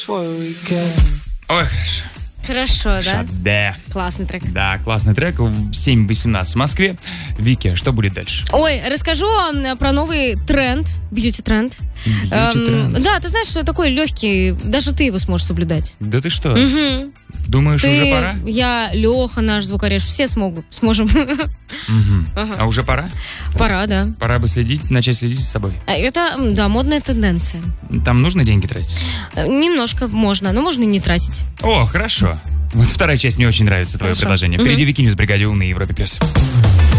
Ой, хорошо. Хорошо, да? Да. Классный трек. Да, классный трек. 7:18 в Москве. Вики, что будет дальше? Ой, расскажу про новый тренд, бьюти-тренд. Бьюти-тренд? Да, ты знаешь, что такой легкий, даже ты его сможешь соблюдать. Да ты что? Угу. Думаешь, уже пора? Я, Леха, наш звукорежь, все сможем. Ага. А уже пора? Пора, да. Пора бы начать следить за собой. Это, да, модная тенденция. Там нужно деньги тратить? Немножко можно, но можно и не тратить. О, хорошо. Вот вторая часть мне очень нравится, твое предложение. Впереди Вики Ньюс в бригаде У на Европе+.